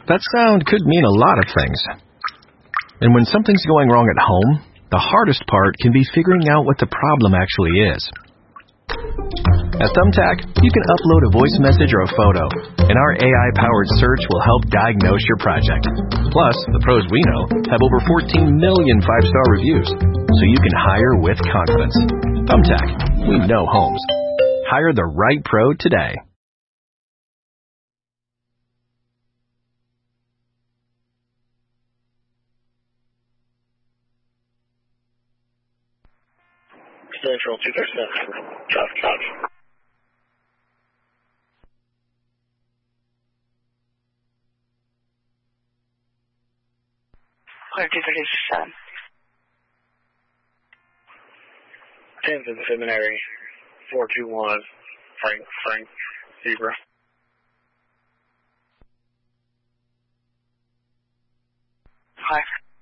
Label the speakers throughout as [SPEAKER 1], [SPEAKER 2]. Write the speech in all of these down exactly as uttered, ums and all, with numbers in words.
[SPEAKER 1] That sound could mean a lot of things. And when something's going wrong at home, the hardest part can be figuring out what the problem actually is. At Thumbtack, you can upload a voice message or a photo, and our A I-powered search will help diagnose your project. Plus, the pros we know have over fourteen million five-star reviews, so you can hire with confidence. Thumbtack, we know homes. Hire the right pro today.
[SPEAKER 2] Central two thirty-seven, traffic stop.
[SPEAKER 3] Clear two thirty-seven.
[SPEAKER 2] tenth in Seminary, four two one, Frank, Frank, Zebra.
[SPEAKER 3] Hi.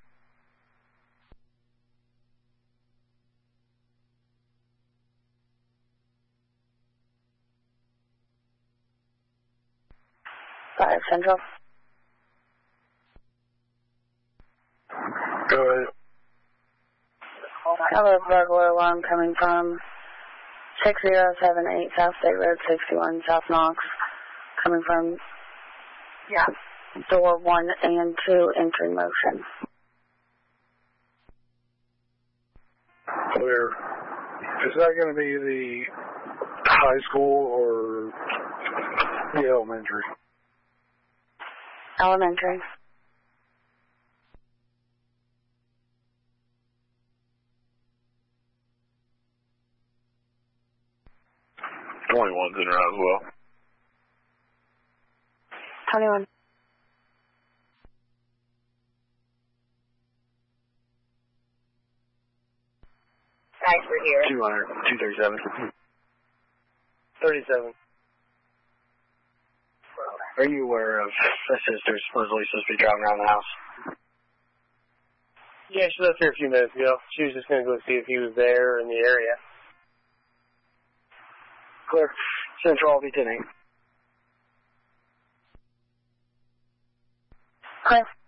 [SPEAKER 3] Five Central.
[SPEAKER 2] Go ahead.
[SPEAKER 3] I have a burglar alarm coming from six zero seven eight South State Road sixty-one, South Knox, coming from, yeah, door one and two entry motion.
[SPEAKER 2] Clear. Is that going to be the high school or the elementary?
[SPEAKER 3] Elementary.
[SPEAKER 2] twenty-one's in around as well.
[SPEAKER 3] twenty-one.
[SPEAKER 4] Guys, we're here.
[SPEAKER 2] two hundred, two thirty-seven. thirty-seven. Are you aware of a sister supposedly supposed to be driving around the house?
[SPEAKER 5] Yeah, she left here a few minutes ago. She was just going to go see if he was there or in the area.
[SPEAKER 2] Clear. Central, I'll be ten eight.
[SPEAKER 3] Clear.